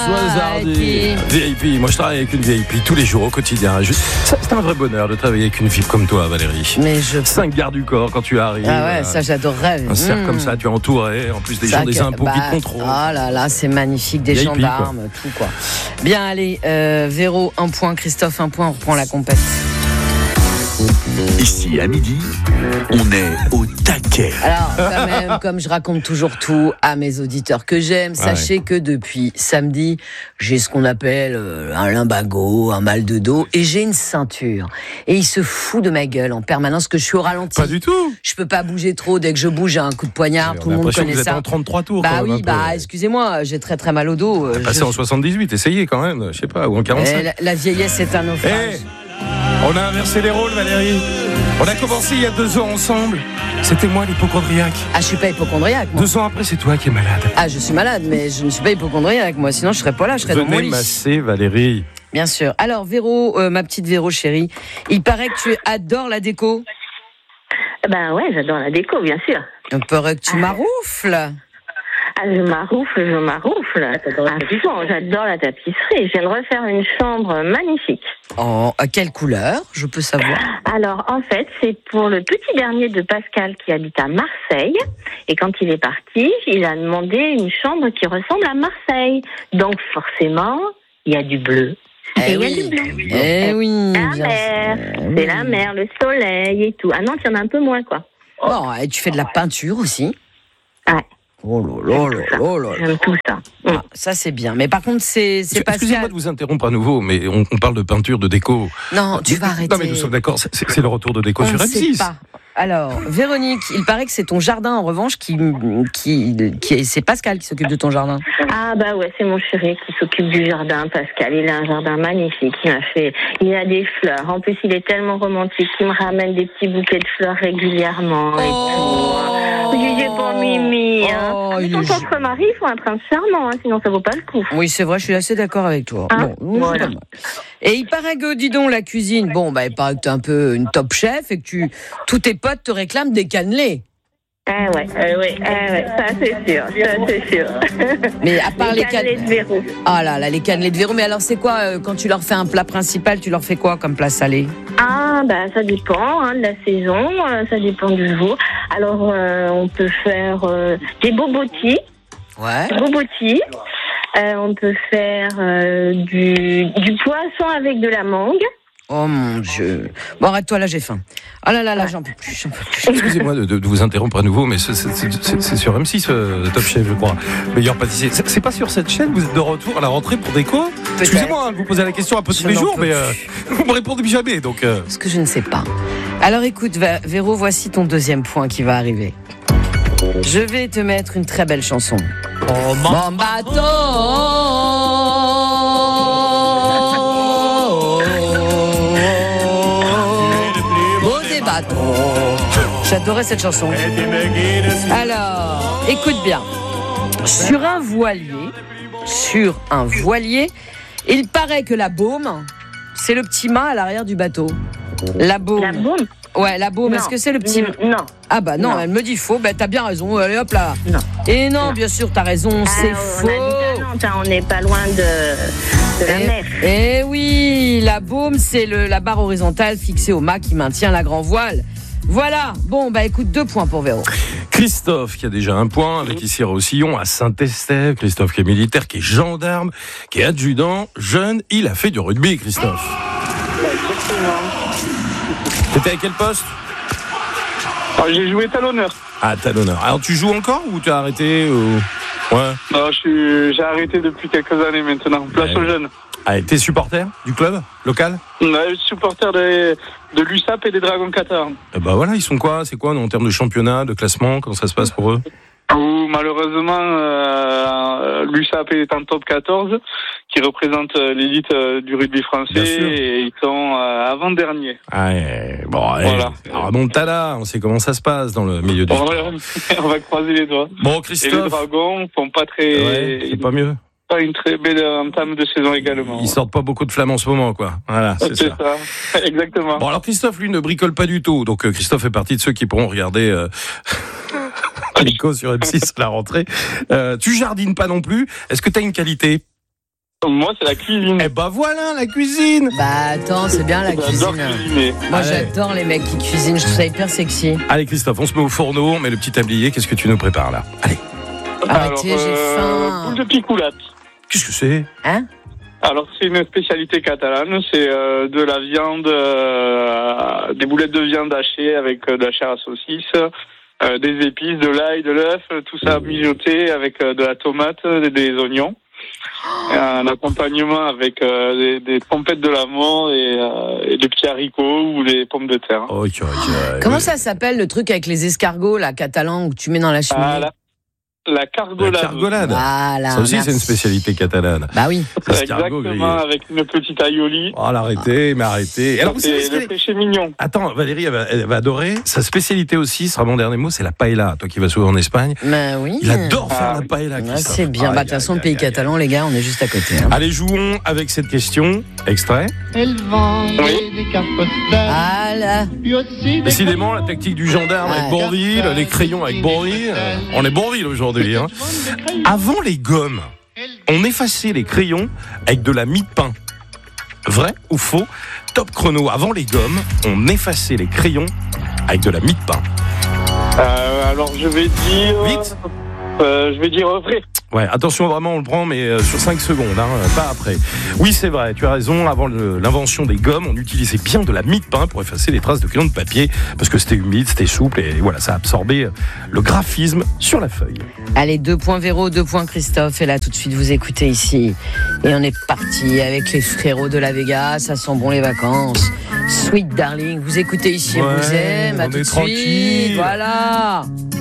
Soisardi, VIP. Moi, je travaille avec une VIP tous les jours, au quotidien. C'est un vrai bonheur de travailler avec une VIP comme toi, Valérie. Mais 5 gardes du corps quand tu arrives. Ah ouais, ça j'adorerais. Un cercle comme ça, tu es entouré. En plus, des gens des impôts qui te contrôlent. Ah là là, c'est magnifique. Des VIP, gendarmes, tout quoi. Bien, allez, Véro, 1 point. Christophe, 1 point. On reprend la compète. Ici, à midi, on est au taquet. Alors, quand même, comme je raconte toujours tout à mes auditeurs que j'aime, sachez que depuis samedi, j'ai ce qu'on appelle un lumbago, un mal de dos, et j'ai une ceinture. Et il se fout de ma gueule en permanence que je suis au ralenti. Pas du tout. Je peux pas bouger trop. Dès que je bouge, j'ai un coup de poignard. Tout le monde connaît que vous ça. êtes en 33 tours. Bah oui, excusez-moi, j'ai très très mal au dos. Passez en 78, essayez quand même, je sais pas, ou en 45. La vieillesse est un naufrage. On a inversé les rôles, Valérie. On a commencé il y a 2 ans ensemble. C'était moi l'hypocondriaque. Ah, je suis pas hypocondriaque, moi. 2 ans après, c'est toi qui es malade. Ah, je suis malade, mais je ne suis pas hypocondriaque, moi. Sinon, je serais pas là, je serais dans mon lit. Venez masser, Valérie. Bien sûr. Alors, Véro, ma petite Véro chérie, il paraît que tu adores la déco. Ben ouais, j'adore la déco, bien sûr. Il paraît que tu maroufles. Ah, je maroufle. Franchement, j'adore la tapisserie. Je viens de refaire une chambre magnifique. Oh, à quelle couleur, je peux savoir? Alors, en fait, c'est pour le petit dernier de Pascal qui habite à Marseille. Et quand il est parti, il a demandé une chambre qui ressemble à Marseille. Donc, forcément, il y a du bleu. Eh oui. Il y a du bleu. Eh oui. La mer, c'est la mer, le soleil et tout. Ah non, il y en a un peu moins, quoi. Bon, et tu fais de la peinture aussi? Ouais. Oh là. J'aime tout ça. Ah, ça c'est bien. Mais par contre, c'est pas. Excusez-moi de vous interrompre à nouveau, mais on parle de peinture, de déco. Non, tu vas arrêter. Non, mais nous sommes d'accord, c'est le retour de déco sur M6. Pas. Alors, Véronique, il paraît que c'est ton jardin en revanche c'est Pascal qui s'occupe de ton jardin. Ah bah ouais, c'est mon chéri qui s'occupe du jardin, Pascal. Il a un jardin magnifique. Il a des fleurs. En plus, il est tellement romantique qu'il me ramène des petits bouquets de fleurs régulièrement et tout. Il est bon Mimi. Son propre mari, il faut un prince charmant, sinon ça vaut pas le coup. Oui, c'est vrai, je suis assez d'accord avec toi. Voilà. Et il paraît que, dis donc, la cuisine, il paraît que t'es un peu une top chef et que tous tes potes te réclament des cannelés. Ouais, ça c'est sûr. Mais à part les cannelés de Véro. Ah là, les cannelés de Véro. Mais alors, c'est quoi, quand tu leur fais un plat principal, tu leur fais quoi comme plat salé? Ah, bah, ça dépend, de la saison, ça dépend du jour. Alors, on peut faire des bobotis. Ouais. On peut faire du poisson avec de la mangue. Oh mon Dieu. Bon, arrête-toi, là, j'ai faim. Oh là, j'en peux plus. Excusez-moi de vous interrompre à nouveau, mais c'est sur M6, Top Chef, je crois. Meilleur pâtissier. C'est pas sur cette chaîne, vous êtes de retour à la rentrée pour déco? Excusez-moi de vous poser la question un peu tous les jours, mais vous me répondez jamais, donc... Parce que je ne sais pas. Alors écoute, Véro, voici ton 2e point qui va arriver. Je vais te mettre une très belle chanson. Oh, mon bateau. J'adorais cette chanson. Alors, écoute bien. Sur un voilier, il paraît que la baume, c'est le petit mât à l'arrière du bateau. La baume. La baume? Ouais, la baume. Est-ce que c'est le petit... Non. Ah bah non, elle me dit faux. Bah t'as bien raison. Allez hop là. Non. Et non, bien sûr, t'as raison. C'est faux. On n'est pas loin de la mer. Eh oui, la baume, c'est la barre horizontale fixée au mât qui maintient la grand voile. Voilà, bon, écoute, 2 points pour Véro. Christophe qui a déjà 1 point avec ici Roussillon à Saint-Estève. Christophe qui est militaire, qui est gendarme, qui est adjudant, jeune. Il a fait du rugby, Christophe. T'étais à quel poste? J'ai joué talonneur. Ah, talonneur. Alors tu joues encore ou tu as arrêté Ouais. Non, j'ai arrêté depuis quelques années maintenant. Place aux jeunes. Ah, t'es supporter du club local? Je suis supporter de l'USAP et des Dragons Qatar. Et bah voilà, ils sont quoi? C'est quoi en termes de championnat, de classement? Comment ça se passe pour eux? Malheureusement, l'USAP est en top 14, qui représente l'élite du rugby français, et ils sont avant-dernier. Ah, voilà. Alors, Montana, on sait comment ça se passe dans le milieu du sport. On va croiser les doigts. Bon, Christophe. Et les Dragons font pas très... Ouais, c'est pas mieux. Une très belle entame de saison également. Ils sortent pas beaucoup de flammes en ce moment, quoi. Voilà, c'est ça. Exactement. Bon, alors Christophe, lui, ne bricole pas du tout. Donc, Christophe fait partie de ceux qui pourront regarder Nico sur M6 à la rentrée. Tu jardines pas non plus. Est-ce que tu as une qualité? Moi, c'est la cuisine. Eh ben voilà, la cuisine. Bah attends, c'est bien la J'adore cuisine. cuisiner. Moi Allez. j'adore les mecs qui cuisinent, je trouve ça hyper sexy. Allez Christophe, on se met au fourneau, on met le petit tablier. Qu'est-ce que tu nous prépares là? Allez. Arrêtez, j'ai faim. Boule de picoulate. Qu'est-ce que c'est? Hein? Alors, c'est une spécialité catalane. C'est de la viande, des boulettes de viande hachées avec de la chair à saucisse, des épices, de l'ail, de l'œuf, tout ça mijoté avec de la tomate, des oignons. Et un accompagnement avec des trompettes de l'amande et des petits haricots ou des pommes de terre. Ok. Comment ça s'appelle le truc avec les escargots, là, catalan, que tu mets dans la cheminée? La cargolade. La cargolade. Voilà. Ça aussi, merci. c'est une spécialité catalane. Bah oui. Escargot grillé. Exactement, avec une petite aioli. Oh, arrêtez. Alors, vous savez C'est ce le qu'elle est... péché mignon. Attends, Valérie, elle va adorer. Sa spécialité aussi, ce sera mon dernier mot, c'est la paella. Toi qui vas souvent en Espagne. Bah oui. Il adore faire la paella, Ah, Christophe. c'est bien. Bah, de toute façon, le pays catalan, les gars, on est juste à côté. Hein. Allez, jouons avec cette question. Extrait. Elle vend Oui. des cartes postales, Ah là. puis aussi des Décidément, la tactique du gendarme avec Ouais. Bourville, les crayons avec Bourville. On est Bourville aujourd'hui. Hein. Avant les gommes, on effaçait les crayons avec de la mie de pain. Vrai ou faux? Top chrono. Avant les gommes, on effaçait les crayons avec de la mie de pain. Alors, je vais dire... Vite. Je vais dire vrai. Ouais, attention, vraiment, on le prend, mais sur 5 secondes, hein, pas après. Oui, c'est vrai, tu as raison. Avant l'invention des gommes, on utilisait bien de la mie de pain pour effacer les traces de crayons de papier, parce que c'était humide, c'était souple, et voilà, ça absorbait le graphisme sur la feuille. Allez, 2 points Véro, 2 points Christophe. Et là, tout de suite, vous écoutez ici. Et on est parti avec les frérots de la Vega. Ça sent bon les vacances. Sweet Darling, vous écoutez ici, Ouais, on vous aime. À on tout est de tranquille. suite. Voilà.